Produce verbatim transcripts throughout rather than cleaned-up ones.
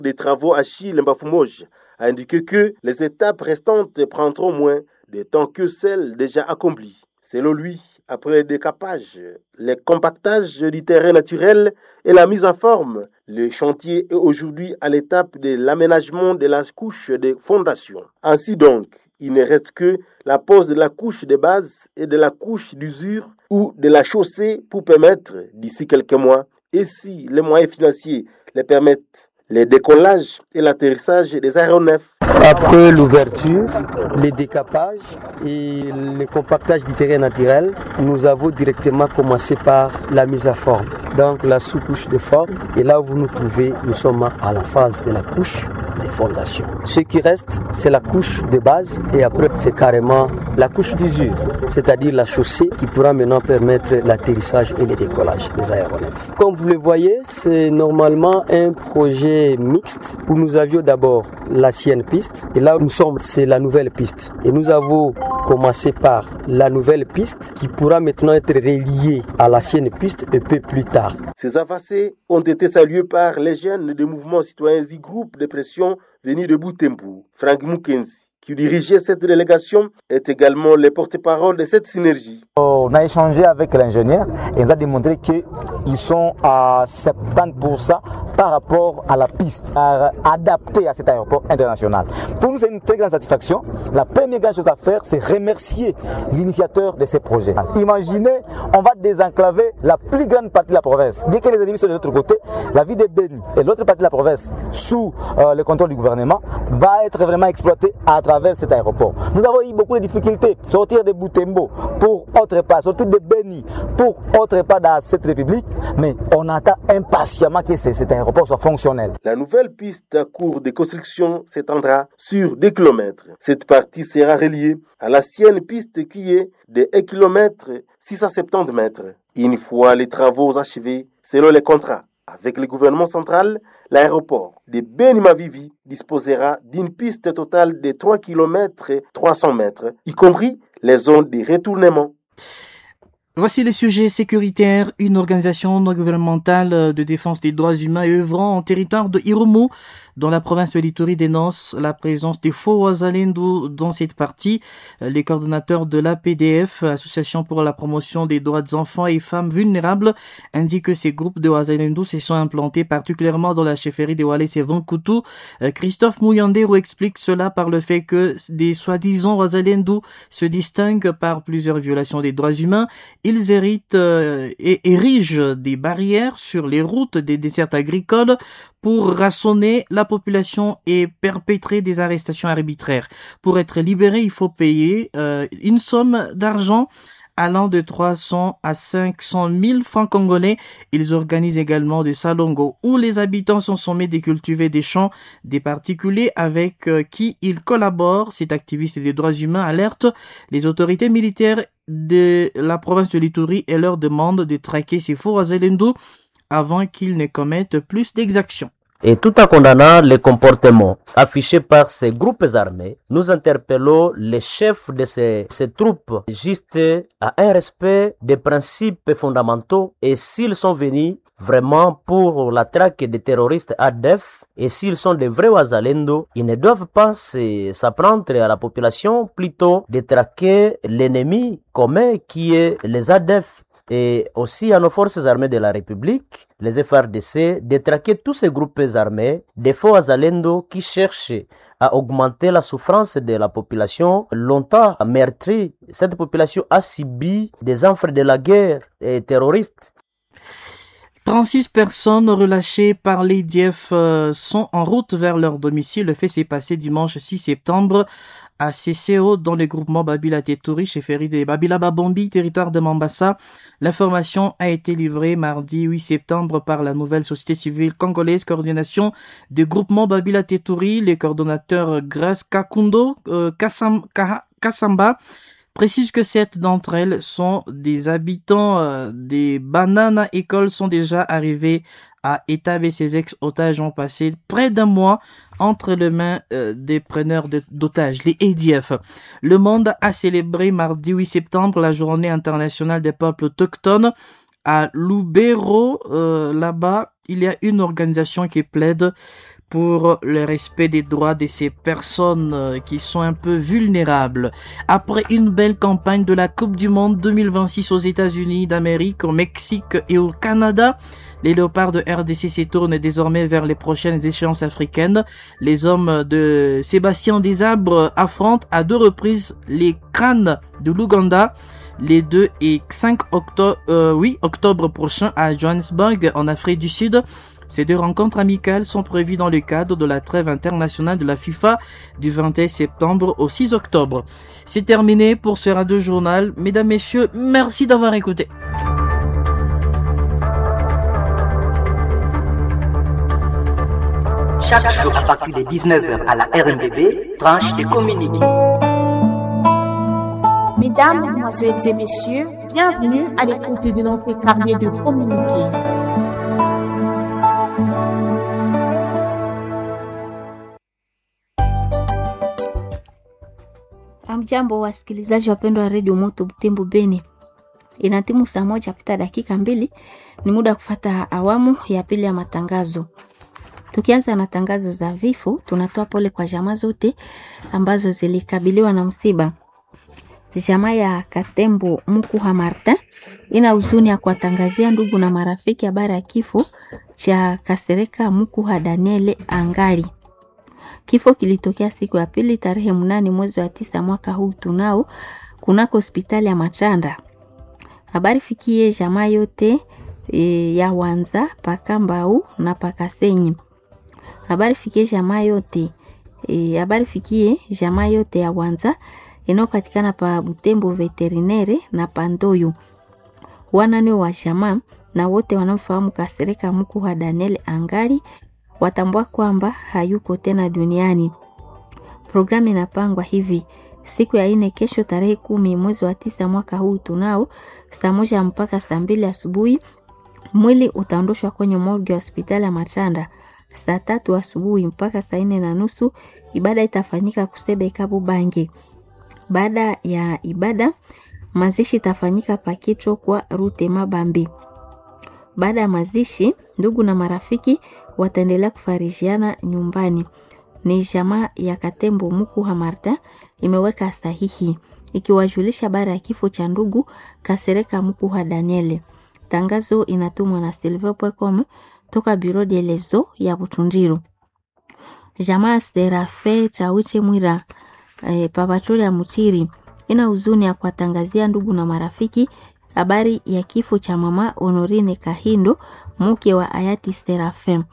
des travaux Achille Mbafoumoge a indiqué que les étapes restantes prendront moins de temps que celles déjà accomplies. Selon lui, après le décapage, le compactage du terrain naturel et la mise en forme, le chantier est aujourd'hui à l'étape de l'aménagement de la couche de fondation. Ainsi donc, il ne reste que la pose de la couche de base et de la couche d'usure ou de la chaussée pour permettre, d'ici quelques mois, et si les moyens financiers le permettent, le décollage et l'atterrissage des aéronefs. Après l'ouverture, le décapage et le compactage du terrain naturel, nous avons directement commencé par la mise à forme. Donc la sous-couche de forme. Et là où vous nous trouvez, nous sommes à la phase de la couche de fondation. Ce qui reste, c'est la couche de base et après c'est carrément la couche d'usure, c'est-à-dire la chaussée qui pourra maintenant permettre l'atterrissage et le décollage des aéronefs. Comme vous le voyez, c'est normalement un projet mixte où nous avions d'abord l'ancienne piste et là où nous sommes, c'est la nouvelle piste. Et nous avons commencé par la nouvelle piste qui pourra maintenant être reliée à l'ancienne piste un peu plus tard. Ces avancées ont été saluées par les jeunes du mouvement citoyen et groupes de pression venus de Butembo. Frank Mukenzi, qui dirigeait cette délégation, est également le porte-parole de cette synergie. On a échangé avec l'ingénieur et il nous a démontré qu'ils sont à soixante-dix pour cent par rapport à la piste adaptée à cet aéroport international. Pour nous, c'est une très grande satisfaction. La première grande chose à faire, c'est remercier l'initiateur de ces projets. Imaginez, on va désenclaver la plus grande partie de la province. Bien que les ennemis soient de l'autre côté, la ville de Beni et l'autre partie de la province, sous euh, le contrôle du gouvernement, va être vraiment exploitée à travers cet aéroport. Nous avons eu beaucoup de difficultés. Sortir de Butembo pour autre part, sortir de Beni pour autre part dans cette république, mais on attend impatiemment que cet aéroport soit fonctionnel. La nouvelle piste à cours de construction s'étendra sur des kilomètres. Cette partie sera reliée à l'ancienne piste qui est de un kilomètre six cent soixante-dix mètres. Une fois les travaux achevés, selon les contrats avec le gouvernement central, l'aéroport de Beni-Mavivi disposera d'une piste totale de trois kilomètres trois cents mètres, y compris les zones de retournement. Voici les sujets sécuritaires. Une organisation non gouvernementale de défense des droits humains œuvrant en territoire de Irumu, dans la province de l'Ituri, dénonce la présence des faux Wazalendo dans cette partie. Les coordonnateurs de l'A P D F, Association pour la promotion des droits des enfants et femmes vulnérables, indiquent que ces groupes de Wazalendo se sont implantés particulièrement dans la chefferie de Walese et Vankutu. Christophe Mouyandero explique cela par le fait que des soi-disant Wazalendo se distinguent par plusieurs violations des droits humains. Ils héritent euh, et érigent des barrières sur les routes des dessertes agricoles pour rassonner la population et perpétrer des arrestations arbitraires. Pour être libéré, il faut payer euh, une somme d'argent allant de trois cents à cinq cent mille francs congolais. Ils organisent également des salongo où les habitants sont sommés de cultiver des champs des particuliers avec euh, qui ils collaborent. Cet activiste des droits humains alerte les autorités militaires de la province de l'Ituri et leur demande de traquer ces faux Wazalendo avant qu'ils ne commettent plus d'exactions. Et tout en condamnant les comportements affichés par ces groupes armés, nous interpellons les chefs de ces, ces troupes juste à un respect des principes fondamentaux et s'ils sont venus vraiment pour la traque des terroristes A D F et s'ils sont des vrais Wazalendo, ils ne doivent pas s'apprendre à la population, plutôt de traquer l'ennemi commun qui est les A D F. Et aussi à nos forces armées de la République, les F R D C, de traquer tous ces groupes armés, des faux Wazalendo qui cherchent à augmenter la souffrance de la population longtemps meurtrie. Cette population a subi des affres de la guerre et terroristes. trente-six personnes relâchées par l'A D F euh, sont en route vers leur domicile. Le fait s'est passé dimanche six septembre à C C O dans le groupement Babila Teturi, chefferie de Babila Babombi, territoire de Mambasa. L'information a été livrée mardi huit septembre par la nouvelle société civile congolaise, coordination du groupement Babila Teturi. Les coordonnateurs Grace Kakundo, euh, Kassam, Kassamba précise que sept d'entre elles sont des habitants euh, des Banana Écoles sont déjà arrivés à établir ces ex-otages ont passé près d'un mois entre les mains euh, des preneurs de, d'otages, les A D F. Le monde a célébré mardi huit septembre la journée internationale des peuples autochtones. À Lubero, euh, là-bas, il y a une organisation qui plaide pour le respect des droits de ces personnes qui sont un peu vulnérables. Après une belle campagne de la Coupe du Monde deux mille vingt-six aux États-Unis d'Amérique, au Mexique et au Canada, les Léopards de R D C se tournent désormais vers les prochaines échéances africaines. Les hommes de Sébastien Desabres affrontent à deux reprises les Crânes de l'Ouganda les deux et cinq octobre, euh, oui, octobre prochain à Johannesburg en Afrique du Sud. Ces deux rencontres amicales sont prévues dans le cadre de la trêve internationale de la FIFA du vingt et un septembre au six octobre. C'est terminé pour ce radio journal. Mesdames, Messieurs, merci d'avoir écouté. Chaque jour à partir de dix-neuf heures à la R M B B, tranche de communiqué. Mesdames, Mesdemoiselles et Messieurs, bienvenue à l'écoute de notre carnet de communiqué. Amjambo wasikilizaji wapendwa wa Radio Moto Butembo Beni. Inatimu saa moja pita dakika mbili, ni muda kufata awamu ya pili ya matangazo. Tukianza na tangazo za vifo, tunatoa pole kwa jamaa zote ambazo zilikabiliwa na msiba. Jamaa ya Katembo Mukuha Martin ina huzuni ya kuwatangazia ndugu na marafiki habari ya kifo cha Kasereka Mukuha Daniel Angari. Kifo kilitokea siku ya pili tarehe mnane mwezi wa tisa mwaka huu tunao kunako hospitali ya Matanda. Habari fikie jamaa yote e, ya Wanza, Pakambau na Pakasenyi. Habari fikie jamaa yote e, habari fikie jamaa yote ya Wanza inayopatikana pa Butembo Veterinere na Pandoyo. Wanane wa jamaa na wote wanaofahamu Kasereka Mukuha Daniel Angari watambua kwamba hayuko tena duniani. Programu inapangwa hivi: siku ya ine kesho tarehe kumi mwezi wa tisa mwaka huu tunao saa moja mpaka saa mbili asubuhi mwili utaondoshwa kwenye morgue ya hospitali ya Matanda. Saa tatu asubuhi mpaka saa nne na nusu ibada itafanyika Kusebe Kabu Bangi. Baada ya ibada mazishi itafanyika Pakitro kwa Rute Mabambi. Baada ya mazishi ndugu na marafiki wataendelea kufarijiana nyumbani. Ni jamaa ya Katembo Mukuha Martin imeweka sahihi ikiwajulisha habari ya kifo cha ndugu Kasereka Mukuha Daniel. Tangazo inatumwa na silver point com toka Bureau de Lezo ya Butundiro. Jamaa Serafe Chawiche Mwira e, Papatori ya Mutiri ina huzuni ya kuwatangazia ndugu na marafiki habari ya kifo cha mama Honorine Kahindo, mke wa hayati Serafe.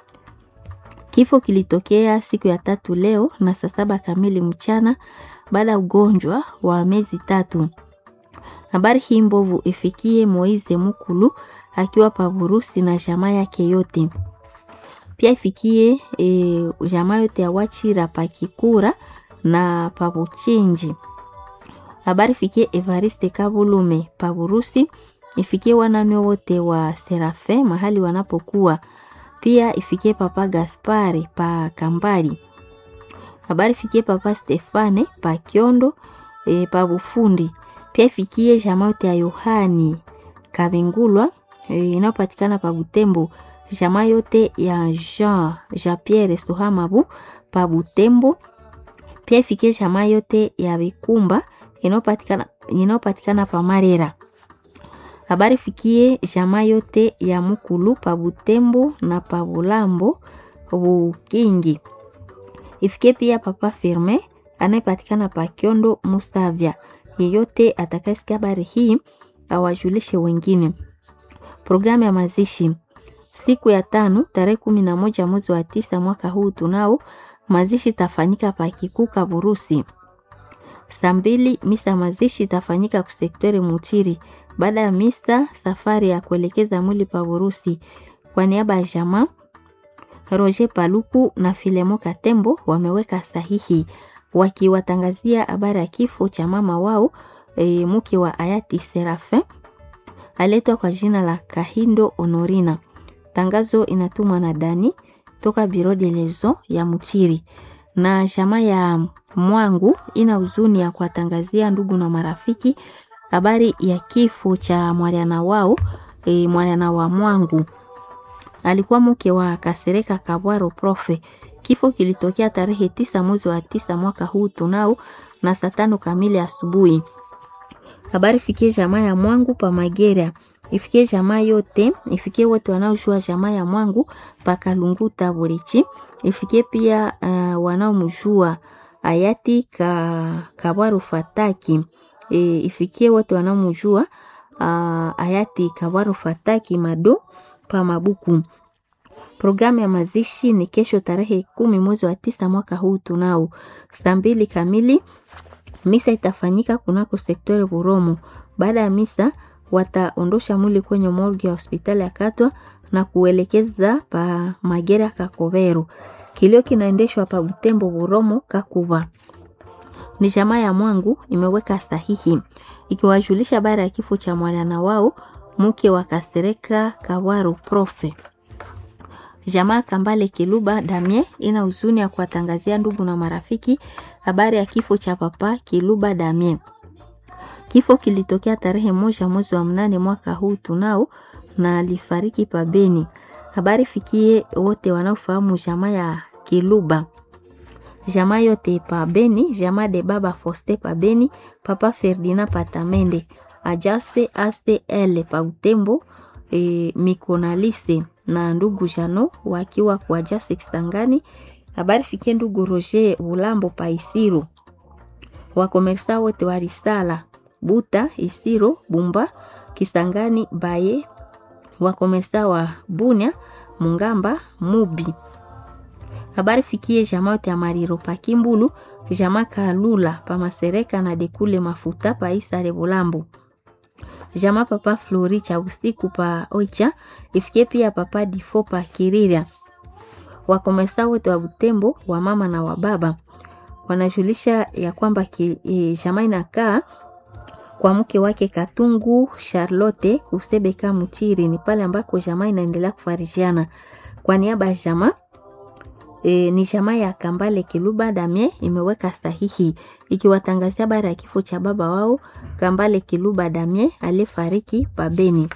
Kifo kilitokea siku ya tatu leo na saa saba kamili mchana baada ya ugonjwa wa miezi tatu. Habari hii mbovu ifikie Moize Mukulu akiwa Pavurusi na jamaa yake yote. Pia ifikie e, jamaa yote ya Wachira Pakikura na Pabuchinji. Habari ifikie Evariste Kabulume Pavurusi, ifikie wanane wote wa Serafe mahali wanapokuwa. Pia ifikie Papa Gaspari pa Kambari. Habari ifikie Papa Stefane pa Kiondo e, pa Bufundi. Pia ifikie jamaa yote ya Yohani Kabingulwa e, inayopatikana pa Butembo. Jamaa yote ya Jean Jean Pierre Sohamabu pa Butembo. Pia ifikie jamaa yote ya Bikumba inayopatikana inayopatikana pa Marera. Habari fikie jamaa yote ya Mukulu pa Butembo na pa Bulambo Bukingi. Ifikie pia Papa Firme anayepatikana pa Kiondo Musavya. Yeyote atakayesikia habari hii awajulishe wengine. Programu ya mazishi siku ya tano tarehe kumi na moja mwezi wa tisa mwaka huu tunao mazishi tafanyika pa Kikuka Burusi. Saa mbili misa mazishi itafanyika kusektori Mutiri. Baada ya misa safari ya kuelekeza mwili pa Burusi. Kwa niaba ya jamaa Roger Paluku na Filemo Katembo wameweka sahihi wakiwatangazia habari ya kifo cha mama wao e, mke wa hayati Serafin aletwa kwa jina la Kahindo Honorina. Tangazo inatumwa na Dani toka Bureau de Lezo ya Mutiri. Na jamaa ya Mwangu ina huzuni ya kuwatangazia ndugu na marafiki habari ya kifo cha mwaliana wao e, mwaliana wa Mwangu alikuwa mke wa Kasereka Kabwaro Profe. Kifo kilitokea tarehe tisa mwezi wa tisa mwaka huu tunao na saa tano kamili asubuhi. Habari fikie jamaa ya Mwangu pa Magera. Ifikie jamaa yote, ifikie wote wanaojua jamaa ya Mwangu pa Kalunguta Burichi. Ifikie pia uh, wanaomjua hayati ka Kabwaro Fataki. E, ifikie wote wanaomjua uh, hayati Kabwaro Fataki Mado pa Mabuku. Programu ya mazishi ni kesho tarehe kumi mwezi wa tisa mwaka huu tunao saa mbili kamili. Misa itafanyika kunako sektori Buromo. Baada ya misa wataondosha mwili kwenye morgue ya hospitali ya Katwa na kuelekeza pa Magera Kakobero. Kilio kinaendeshwa pa Butembo Buromo Kakuva. Ni jamaa ya Mwangu imeweka sahihi ikiwajulisha baada ya kifo cha mwana wao mke wa Kasereka Kabwaro Profe. Jamaa Kambale Kiluba Damien ina huzuni ya kuwatangazia ndugu na marafiki habari ya kifo cha papa Kiluba Damien. Kifo kilitokea tarehe moja mwezi wa mnane mwaka huu tunao na alifariki pa Beni. Habari fikie wote wanaofahamu jamaa ya Kiluba. Jamaa yote pa Beni, jamaa de baba Foste pa Beni, papa Ferdinand Patamende, Ajaste A C L pa Butembo, e, Mikonalise na ndugu Jano wakiwa kwa Ajaste Kisangani. Habari fikie ndugu Roger Ulambo pa Isiro. Wakomersa wote wa Risala, Buta, Isiro, Bumba, Kisangani, Baye. Wakomersa wa Bunya, Mungamba, Mubi. Habari fikie jamaa yote ya Mariro pa Kimbulu, jamaa Kalula pa Masereka na Dekule Mafuta pa Isare Bulambo. Jamaa papa Flori cha usiku pa Oicha, ifikie pia papa Difo pa Kirira. Wakomesa wote wa Butembo, wa mama na wa baba wanajulisha ya kwamba ki, e, jamaa inakaa kwa mke wake Katungu Charlotte Kusebeka Mutiri, ni pale ambako jamaa inaendelea kufarijiana. Kwa niaba ya jamaa E, ni jamaa ya Kambale Kiluba Damien imeweka sahihi ikiwatangazia habari ya kifo cha baba wao Kambale Kiluba Damien aliyefariki pa Beni.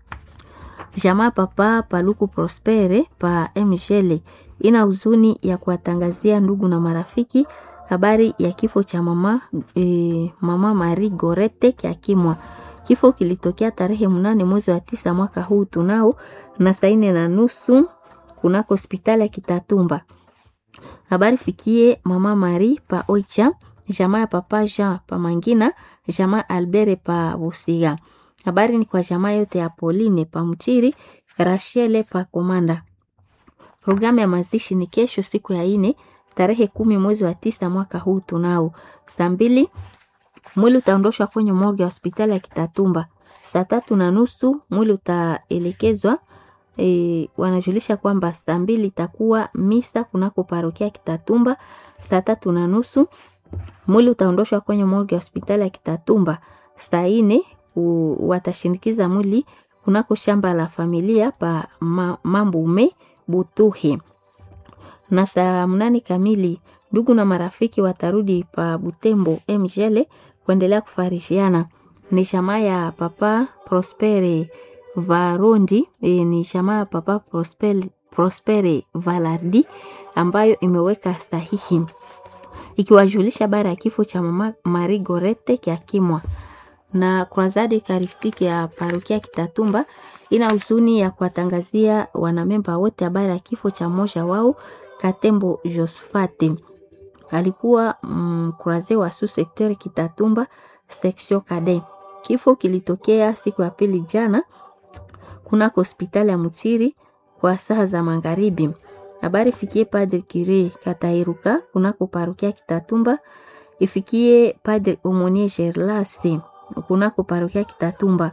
Jamaa papa Paluku Prospere pa Mjele ina huzuni ya kuwatangazia ndugu na marafiki habari ya kifo cha mama e, mama Marie Gorete Kiakimwa. Kifo kilitokea tarehe mnane mwezi wa tisa mwaka huu tunao na saa nne na nusu kunako hospitali ya Kitatumba. Habari fikie mama Marie pa Oicha, jamaa ya papa Jean pa Mangina, jamaa Albert pa Busiga. Habari ni kwa jamaa yote ya Pauline pa Mutiri, Rachele pa Komanda. Programu ya mazishi ni kesho siku ya ine tarehe kumi mwezi wa tisa mwaka huu tunao saa mbili. Mwili utaondoshwa kwenye morgue ya hospitali ya Kitatumba. Saa tatu na nusu mwili utaelekezwa. E, wanajulisha kwamba saa mbili itakuwa misa kunako parokia Kitatumba. Saa tatu na nusu mwili utaondoshwa kwenye morgue ya hospitali ya Kitatumba. Saa ine watashindikiza mwili kunako shamba la familia pa ma, Mambume Butuhe. Na saa mnane kamili ndugu na marafiki watarudi pa Butembo Mjele kuendelea kufarishiana. Ni jamaa ya papa Prospere Varondi, e, ni jamaa ya papa Prospere, Prospere Valardi ambayo imeweka sahihi ikiwajulisha habari ya kifo cha mama Marie Gorete Kiakimwa. Na Croisade Eucharistique ya parokia Kitatumba ina huzuni ya kuwatangazia wanamemba wote habari ya kifo cha mmoja wao Katembo Josfate. Alikuwa mm, kuraze wa sous secteur Kitatumba section Kade. Kifo kilitokea siku ya pili jana kunako hospitali ya Mutiri kwa saa za magharibi. Habari fikie Padre Kire Katairuka kunako parokia Kitatumba, ifikie Padre Omonie Gerlasi kunako parokia Kitatumba.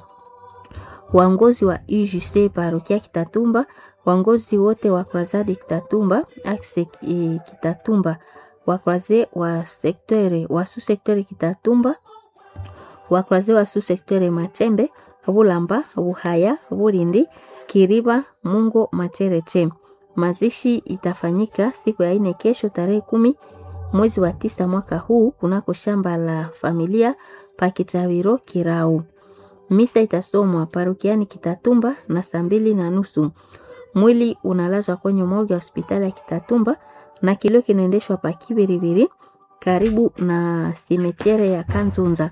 Waongozi wa U J C parokia Kitatumba, waongozi wote wa Croisade Kitatumba, axe e, Kitatumba, wa Croisade wa secteur wa sous secteur Kitatumba, wa Croisade wa sous secteur Machembe, Bulamba, Buhaya, Burindi, Kiriba, Mungo, Machereche. Mazishi itafanyika siku ya ine kesho tarehe kumi mwezi wa tisa mwaka huu kunako shamba la familia Pakitawiro Kirau. Misa itasomwa parokiani Kitatumba na saa mbili na nusu. Mwili unalazwa kwenye morgue ya hospitali ya Kitatumba na kilio kinaendeshwa pa Kibiribiri karibu na simetiere ya Kanzunza.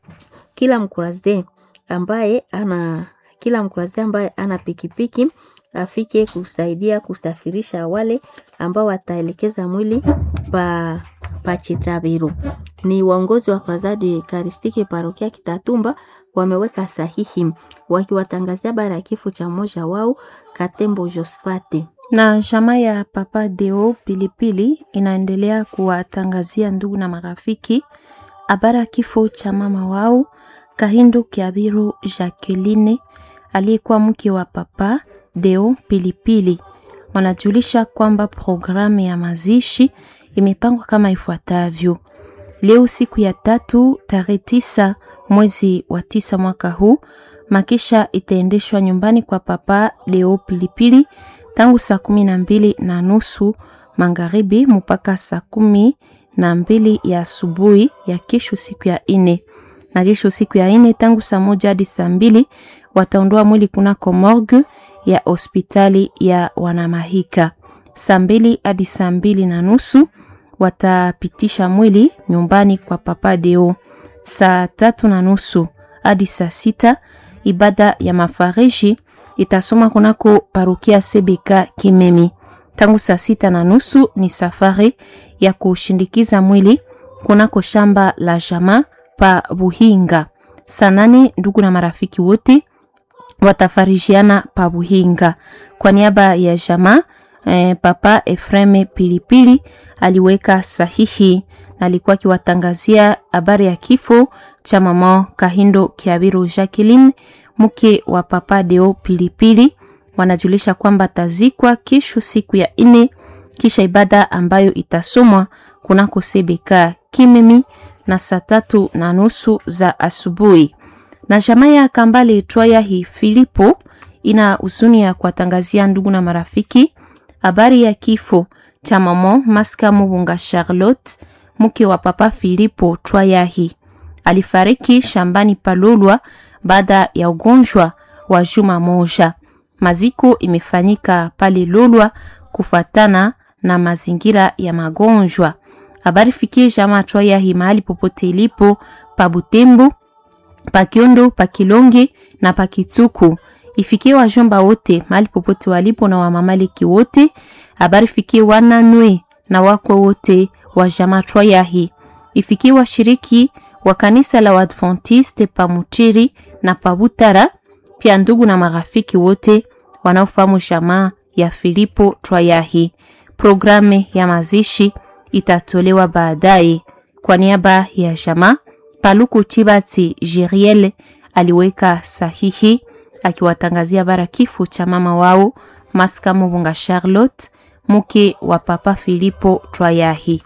Kila mkuraze ambaye ana kila mkuraze ambaye ana pikipiki afike kusaidia kusafirisha wale ambao wataelekeza mwili pa pa Chitabiru. Ni waongozi wa Krazadi Eukaristiki parokia Kitatumba wameweka sahihi wakiwatangazia habari ya kifo cha mmoja wao Katembo Josfate. Na jamaa ya Papa Deo Pilipili inaendelea kuwatangazia ndugu na marafiki habari ya kifo cha mama wao Kahindo Kiabiru Jacqueline aliyekuwa mke wa Papa Deo Pilipili. Wanajulisha kwamba programu ya mazishi imepangwa kama ifuatavyo. Leo siku ya tatu tarehe tisa mwezi wa tisa mwaka huu, makisha itaendeshwa nyumbani kwa Papa Deo Pilipili tangu saa kumi na mbili na nusu magharibi mpaka saa kumi na mbili ya asubuhi ya kesho siku ya ine. Na kesho siku ya ine tangu saa moja hadi saa mbili wataondoa mwili kunako morgue ya hospitali ya Wanamahika. Saa mbili hadi saa mbili na nusu watapitisha mwili nyumbani kwa Papa Deo. Saa tatu na nusu hadi saa sita ibada ya mafariji itasoma kunako parokia Sebeka Kimemi. Tangu saa sita na nusu ni safari ya kushindikiza mwili kunako shamba la jamaa pa Buhinga. Saa nane ndugu na marafiki wote watafarijiana pa Buhinga. Kwa niaba ya jamaa eh, Papa Efreme Pilipili aliweka sahihi na alikuwa akiwatangazia habari ya kifo cha mama Kahindo Kiabiru Jacqueline mke wa Papa Deo Pilipili. Wanajulisha kwamba tazikwa kesho siku ya ine kisha ibada ambayo itasomwa kunako Sebeka Kimemi na saa tatu na nusu za asubuhi. Na jamaa ya Kambale itwaye hi Filipo ina huzuni ya kuwatangazia ndugu na marafiki habari ya kifo cha mama Maska Mubunga Charlotte mke wa Papa Filipo Twayahi. Alifariki shambani Palolwa baada ya ugonjwa wa juma moja. Maziko imefanyika pale Lolwa kufatana na mazingira ya magonjwa. Habari fikie jamaa Twayahi mahali popote ilipo pa Butembo, pa Kiondo, pa Kilonge na pa Kituku. Ifikie wajomba wote mahali popote walipo na wamamaliki wote. Habari fikie wananwe na wako wote wa jamaa Twayahi. Ifikie washiriki wa kanisa la Waadventiste pa Mutiri na pa Butara, pia ndugu na marafiki wote wanaofahamu jamaa ya Filipo Twayahi. Programe ya mazishi itatolewa baadaye. Kwa niaba ya jamaa, Paluku Chibati Jeriel aliweka sahihi akiwatangazia bara kifo cha mama wao Maska Mubunga Charlotte mke wa Papa Filipo Twayahi.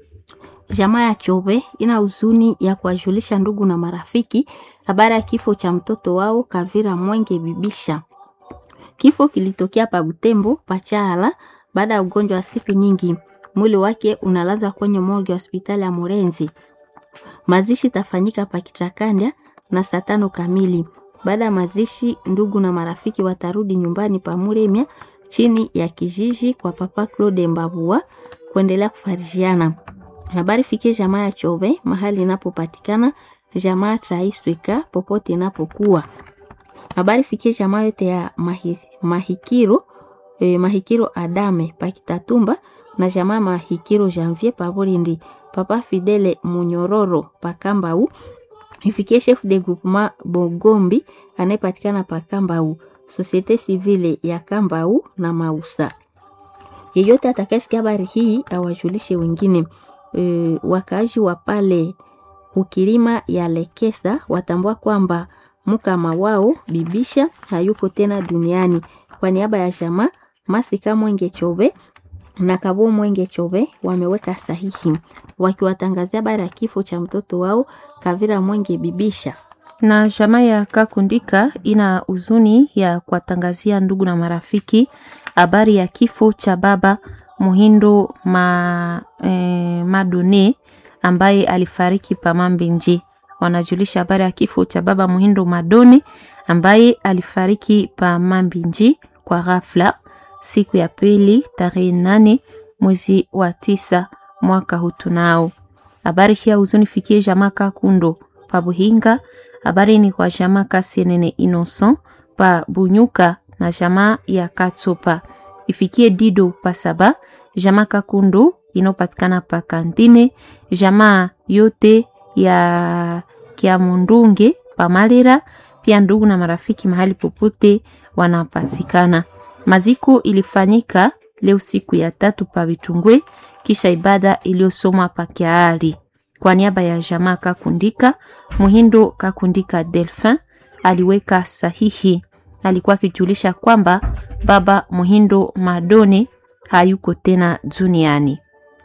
Jamaa ya Chobe ina huzuni ya kuwajulisha ndugu na marafiki habari ya kifo cha mtoto wao Kavira Mwenge Bibisha. Kifo kilitokea pa Butembo Pachala baada ya ugonjwa wa siku nyingi. Mwili wake unalazwa kwenye morgue ya hospitali ya Murenzi. Mazishi tafanyika pa Kichakanda na saa tano kamili. Baada ya mazishi, ndugu na marafiki watarudi nyumbani pa Muremia chini ya kijiji kwa Papa Claude Mbabua kuendelea kufarijiana. Habari fikie jamaa ya Chobe mahali inapopatikana, jamaa Traisweka popote inapokuwa. Habari fikie jamaa yote ya mahi, Mahikiro eh, Mahikiro Adame pa Kitatumba na jamaa Mahikiro Janvier pa Bolindi. Papa Fidele Munyororo pa Kambau. Ifikie chef de groupement Bogombi anayepatikana pa Kambau, Societe Civile ya Kambau na Mausa. Yeyote atakayesikia habari hii awajulishe wengine. E, wakaaji wa pale Ukilima ya Lekesa watambua kwamba mkama wao Bibisha hayuko tena duniani. Kwa niaba ya jamaa Masika Mwenge Chobe na Kabo Mwenge Chobe wameweka sahihi wakiwatangazia habari ya kifo cha mtoto wao Kavira Mwenge Bibisha. Na jamaa ya Kakundika ina huzuni ya kuwatangazia ndugu na marafiki habari ya kifo cha baba Muhindo ma, eh, Madone ambaye alifariki pa Mambinji. Wanajulisha habari ya kifo cha baba Muhindo Madone ambaye alifariki pa Mambinji kwa ghafla siku ya pili tarehe nane mwezi wa tisa mwaka huu tunao. Habari hii huzuni fikie jamaa Kakundo pa Buhinga. Habari ni kwa jamaa Kasienene Innocent pa Bunyuka na jamaa ya Katsopa. Ifikie Dido pa Saba, jamaa Kakundo inopatikana pa Kantine, jamaa yote ya Kiamundunge pa Malira, pia ndugu na marafiki mahali popote wanapatikana. Maziko ilifanyika leo siku ya tatu pa Bitungwe, kisha ibada iliyosomwa pa Kiali. Kwa niaba ya jamaa Kakundika, Muhindo Kakundika Delphin aliweka sahihi. Alikuwa akijulisha kwamba baba Muhindo Madone hayuko tena duniani.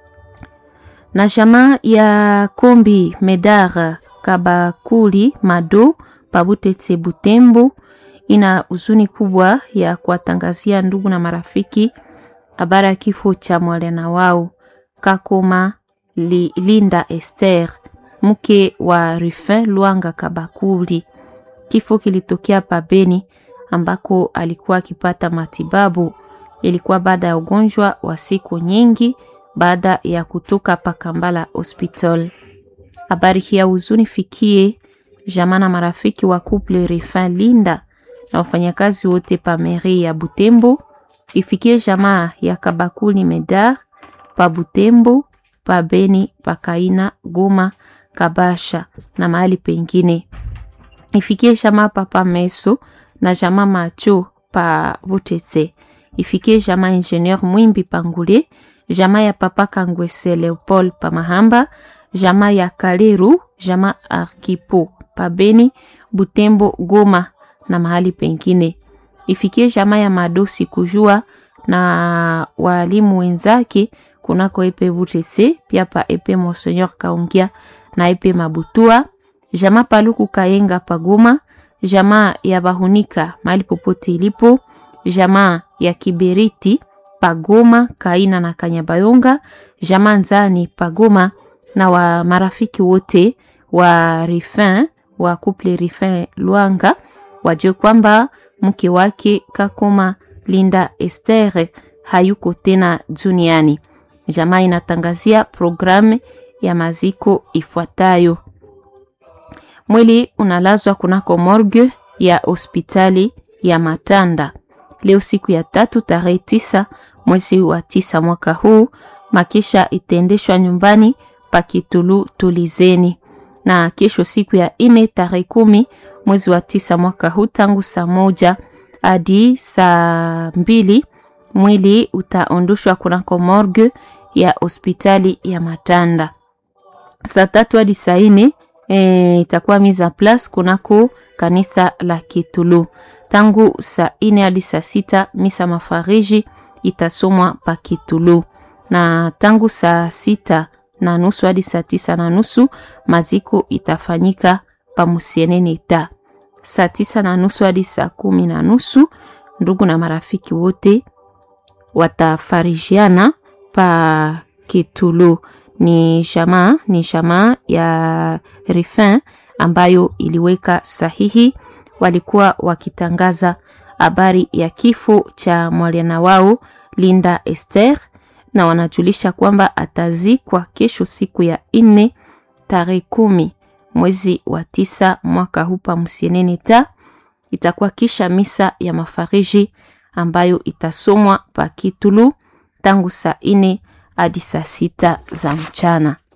Na jamaa ya Kombi Medar Kabakuli Mado Pabutetse Butembo ina huzuni kubwa ya kuwatangazia ndugu na marafiki habari ya kifo cha mwana wao Kakoma Li, Linda Esther, mke wa Rufin Luanga Kabakuli. Kifo kilitokea pa Beni ambako alikuwa akipata matibabu. Ilikuwa baada ya ugonjwa wa siku nyingi baada ya kutoka pa Kambala Hospital. Habari hii ya huzuni fikie jamaa na marafiki wa couple Rufin Linda na wafanyakazi wote pa mairie ya Butembo. Ifikie jamaa ya Kabakuli Medar pa Butembo, pa Beni, pa Kaina, Goma, Kabasha na mahali pengine. Ifikie jamaa Papa Meso na jamaa Macho pa Butetse. Ifikie jamaa Ingenieur Mwimbi Pangule, jamaa ya Papa Kangwese Leopold pa Mahamba, jamaa ya Kaleru, jamaa Arkipo pa Beni, Butembo, Goma na mahali pengine. Ifikie jamaa ya Madosi Kujua na walimu wenzake kunako epe Butetse, pia pa epe Monseigneur Kaungia na epe Mabutua, jamaa Paluku Kayenga pa Goma, jamaa ya Bahunika mahali popote ilipo, jamaa ya Kiberiti pa Goma, Kaina na Kanyabayonga, jamaa Nzani pa Goma na wa marafiki wote wa Rufin, wa couple Rufin Luanga, wajue kwamba mke wake Kakoma Linda Esther hayuko tena duniani. Jamaa inatangazia programu ya maziko ifuatayo. Mwili unalazwa kunako morgue ya hospitali ya Matanda. Leo siku ya tatu tarehe tisa mwezi wa tisa mwaka huu, makisha itendeshwa nyumbani pa Kitulu Tulizeni. Na kesho siku ya ine tarehe kumi mwezi wa tisa mwaka huu, tangu saa moja hadi saa mbili mwili utaondoshwa kunako morgue ya hospitali ya Matanda. Saa tatu hadi saa ine e, itakuwa mise en place kunako kanisa la Kitulu. Tangu saa ine hadi saa sita misa mafariji itasomwa pa Kitulu. Na tangu saa sita na nusu hadi saa tisa na nusu maziko itafanyika pa Musienene ita. Saa tisa na nusu hadi saa kumi na nusu ndugu na marafiki wote watafarijiana pa Kitulu. Ni jamaa ni jamaa ya Rufin ambayo iliweka sahihi. Walikuwa wakitangaza habari ya kifo cha mwana wao Linda Esther, na wanajulisha kwamba atazikwa kesho siku ya ine tarehe kumi mwezi wa tisa mwaka huu pa Musienene ta. Itakuwa kisha misa ya mafariji ambayo itasomwa pa Kitulu tangu saa ine hadi saa sita za mchana.